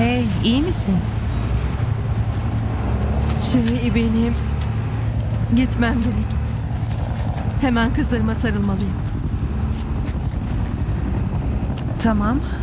Hey, iyi misin? Benim gitmem gerek. Hemen kızlarıma sarılmalıyım. Tamam.